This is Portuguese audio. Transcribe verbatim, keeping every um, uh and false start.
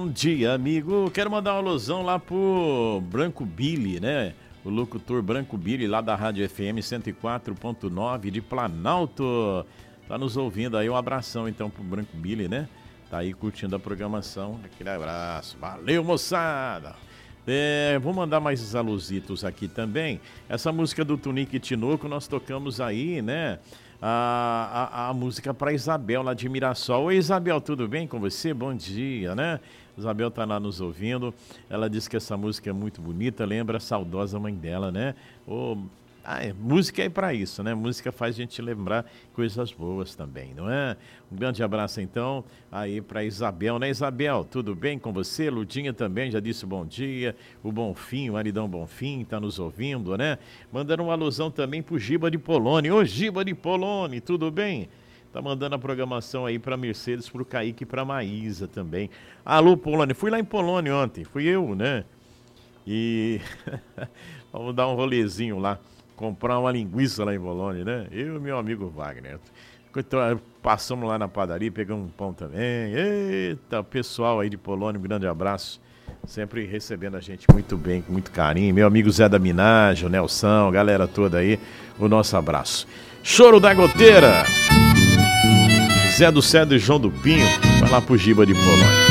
dia, amigo. Quero mandar uma alusão lá pro Branco Billy, né? O locutor Branco Billy, lá da Rádio F M cento e quatro ponto nove de Planalto. Tá nos ouvindo aí. Um abração, então, pro Branco Billy, né? Tá aí curtindo a programação. Aquele abraço. Valeu, moçada! É, vou mandar mais os alusitos aqui também. Essa música do Tunique e Tinoco, nós tocamos aí, né? A, a, a música para Isabel, lá de Mirassol. Oi, Isabel, tudo bem com você? Bom dia, né? Isabel tá lá nos ouvindo. Ela disse que essa música é muito bonita, lembra a saudosa mãe dela, né? Oh, ah, é, música é para isso, né? Música faz a gente lembrar coisas boas também, não é? Um grande abraço, então, aí para Isabel, né, Isabel? Tudo bem com você? Ludinha também já disse bom dia. O Bonfim, o maridão Bonfim, tá nos ouvindo, né? Mandando uma alusão também pro Giba de Polônia. Ô, Giba de Polônia, tudo bem? Tá mandando a programação aí pra Mercedes, pro Kaique e pra Maísa também. Alô, Polônia. Fui lá em Polônia ontem, fui eu, né? E vamos dar um rolezinho lá. Comprar uma linguiça lá em Polônia, né? Eu e meu amigo Wagner. Passamos lá na padaria, pegamos um pão também. Eita, pessoal aí de Polônia, um grande abraço. Sempre recebendo a gente muito bem, com muito carinho. Meu amigo Zé da Minagem, o Nelson, a galera toda aí, o nosso abraço. Choro da Goteira. Zé do Cedro e João do Pinho. Vai lá pro Giba de Polônia.